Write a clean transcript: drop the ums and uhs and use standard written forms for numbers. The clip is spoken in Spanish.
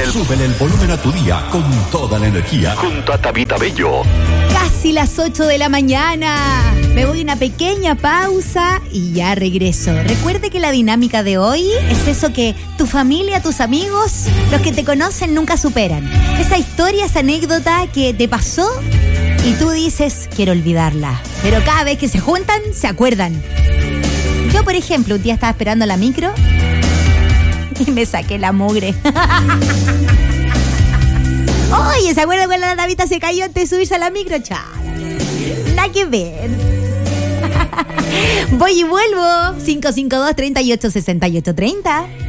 Súbele el volumen a tu día con toda la energía. Junto a Tabita Bello. Casi las 8 de la mañana. Me voy a una pequeña pausa y ya regreso. Recuerde que la dinámica de hoy es eso que tu familia, tus amigos, los que te conocen nunca superan. Esa historia, esa anécdota que te pasó y tú dices, quiero olvidarla. Pero cada vez que se juntan, se acuerdan. Yo, por ejemplo, un día estaba esperando la micro y me saqué la mugre. Oye, ¿se acuerdan cuando la Tabita se cayó antes de subirse a la micro? Chao. Nada que ver. Voy y vuelvo. 552-386830.